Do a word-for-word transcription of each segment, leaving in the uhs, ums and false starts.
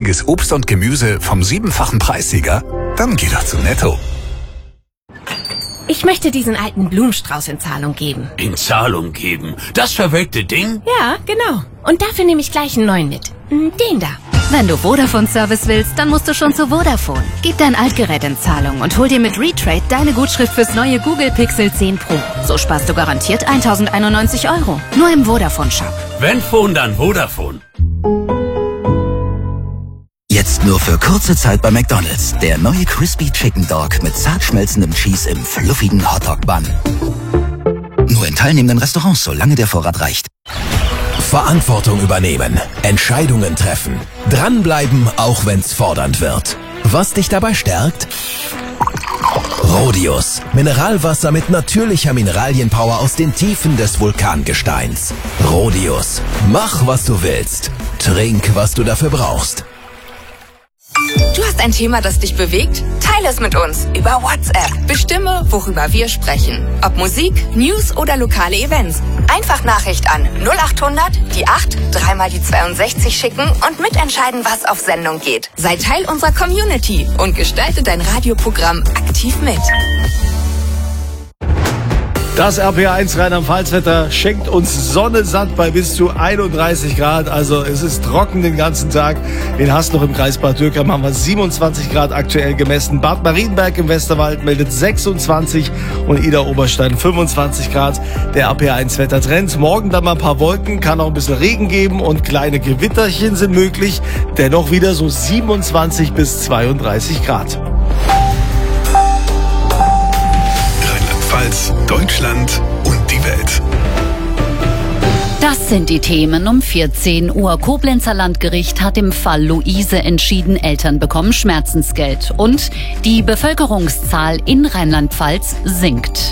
hochwertiges Obst und Gemüse vom siebenfachen Preissieger? Dann geh doch zu Netto. Ich möchte diesen alten Blumenstrauß in Zahlung geben. In Zahlung geben? Das verwelkte Ding? Ja, genau. Und dafür nehme ich gleich einen neuen mit. Den da. Wenn du Vodafone-Service willst, dann musst du schon zu Vodafone. Gib dein Altgerät in Zahlung und hol dir mit Retrade deine Gutschrift fürs neue Google Pixel zehn Pro. So sparst du garantiert tausendeinundneunzig Euro. Nur im Vodafone-Shop. Wenn Phone, dann Vodafone. Jetzt nur für kurze Zeit bei McDonald's. Der neue Crispy Chicken Dog mit zart schmelzendem Cheese im fluffigen Hotdog-Bun. Nur in teilnehmenden Restaurants, solange der Vorrat reicht. Verantwortung übernehmen, Entscheidungen treffen, dranbleiben, auch wenn's fordernd wird. Was dich dabei stärkt? Rhodius. Mineralwasser mit natürlicher Mineralienpower aus den Tiefen des Vulkangesteins. Rhodius. Mach, was du willst. Trink, was du dafür brauchst. Du hast ein Thema, das dich bewegt? Teile es mit uns über WhatsApp. Bestimme, worüber wir sprechen. Ob Musik, News oder lokale Events. Einfach Nachricht an null acht hundert, die acht, dreimal die zweiundsechzig schicken und mitentscheiden, was auf Sendung geht. Sei Teil unserer Community und gestalte dein Radioprogramm aktiv mit. Das R P R eins Rheinland-Pfalz-Wetter schenkt uns Sonne satt bei bis zu einunddreißig Grad. Also es ist trocken den ganzen Tag. In Hasloch im Kreis Bad Dürkheim haben wir siebenundzwanzig Grad aktuell gemessen. Bad Marienberg im Westerwald meldet sechsundzwanzig und Idar-Oberstein fünfundzwanzig Grad. Der R P R eins Wettertrend. Morgen dann mal ein paar Wolken, kann auch ein bisschen Regen geben und kleine Gewitterchen sind möglich. Dennoch wieder so siebenundzwanzig bis zweiunddreißig Grad. Deutschland und die Welt. Das sind die Themen um vierzehn Uhr. Koblenzer Landgericht hat im Fall Luise entschieden, Eltern bekommen Schmerzensgeld. Und die Bevölkerungszahl in Rheinland-Pfalz sinkt.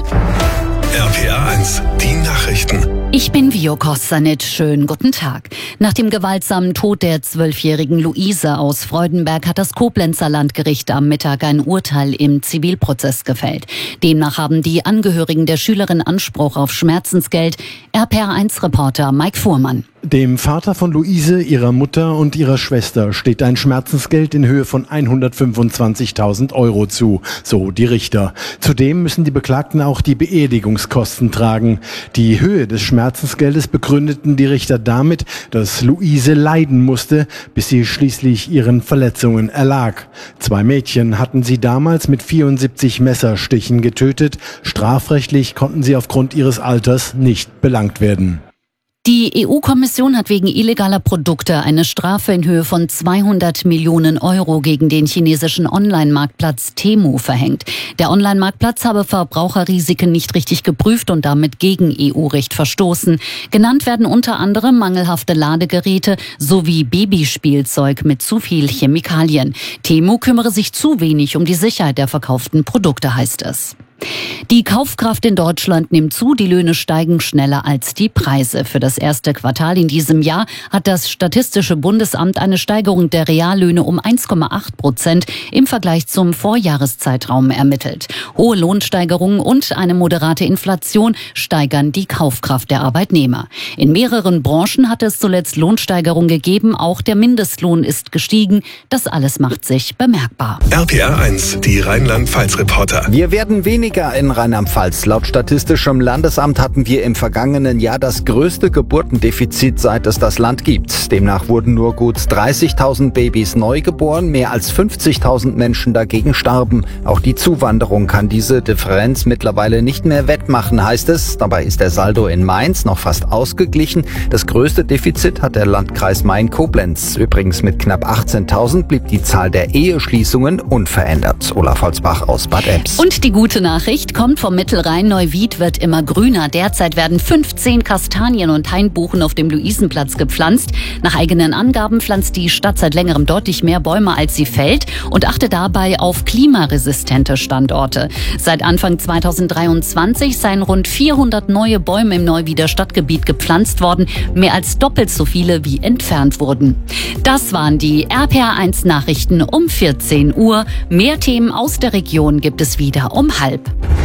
R P R eins, die Nachrichten. Ich bin Vio Kostanit. Schönen guten Tag. Nach dem gewaltsamen Tod der zwölfjährigen Luise aus Freudenberg hat das Koblenzer Landgericht am Mittag ein Urteil im Zivilprozess gefällt. Demnach haben die Angehörigen der Schülerin Anspruch auf Schmerzensgeld. R P R eins Reporter Mike Fuhrmann. Dem Vater von Luise, ihrer Mutter und ihrer Schwester steht ein Schmerzensgeld in Höhe von hundertfünfundzwanzigtausend Euro zu, so die Richter. Zudem müssen die Beklagten auch die Beerdigungskosten tragen. Die Höhe des Schmerzensgeldes begründeten die Richter damit, dass Luise leiden musste, bis sie schließlich ihren Verletzungen erlag. Zwei Mädchen hatten sie damals mit vierundsiebzig Messerstichen getötet. Strafrechtlich konnten sie aufgrund ihres Alters nicht belangt werden. Die E U-Kommission hat wegen illegaler Produkte eine Strafe in Höhe von zweihundert Millionen Euro gegen den chinesischen Online-Marktplatz Temu verhängt. Der Online-Marktplatz habe Verbraucherrisiken nicht richtig geprüft und damit gegen E U-Recht verstoßen. Genannt werden unter anderem mangelhafte Ladegeräte sowie Babyspielzeug mit zu viel Chemikalien. Temu kümmere sich zu wenig um die Sicherheit der verkauften Produkte, heißt es. Die Kaufkraft in Deutschland nimmt zu, die Löhne steigen schneller als die Preise. Für das erste Quartal in diesem Jahr hat das Statistische Bundesamt eine Steigerung der Reallöhne um eins Komma acht Prozent im Vergleich zum Vorjahreszeitraum ermittelt. Hohe Lohnsteigerungen und eine moderate Inflation steigern die Kaufkraft der Arbeitnehmer. In mehreren Branchen hat es zuletzt Lohnsteigerungen gegeben, auch der Mindestlohn ist gestiegen. Das alles macht sich bemerkbar. R P R eins, die Rheinland-Pfalz-Reporter. Wir werden weniger in Rheinland-Pfalz. Laut Statistischem Landesamt hatten wir im vergangenen Jahr das größte Geburtendefizit, seit es das Land gibt. Demnach wurden nur gut dreißigtausend Babys neu geboren, mehr als fünfzigtausend Menschen dagegen starben. Auch die Zuwanderung kann diese Differenz mittlerweile nicht mehr wettmachen, heißt es. Dabei ist der Saldo in Mainz noch fast ausgeglichen. Das größte Defizit hat der Landkreis Main-Koblenz. Übrigens mit knapp achtzehntausend blieb die Zahl der Eheschließungen unverändert. Olaf Holzbach aus Bad Ems. Und die gute Nachricht kommt vom Mittelrhein. Neuwied wird immer grüner. Derzeit werden fünfzehn Kastanien und Hainbuchen auf dem Luisenplatz gepflanzt. Nach eigenen Angaben pflanzt die Stadt seit längerem deutlich mehr Bäume, als sie fällt und achtet dabei auf klimaresistente Standorte. Seit Anfang zweitausenddreiundzwanzig seien rund vierhundert neue Bäume im Neuwieder Stadtgebiet gepflanzt worden, mehr als doppelt so viele wie entfernt wurden. Das waren die R P R eins Nachrichten um vierzehn Uhr. Mehr Themen aus der Region gibt es wieder um halb.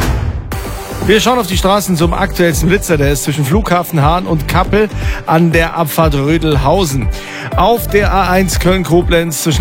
Wir schauen auf die Straßen zum aktuellsten Blitzer. Der ist zwischen Flughafen Hahn und Kappel an der Abfahrt Rödelhausen. Auf der A eins Köln-Koblenz zwischen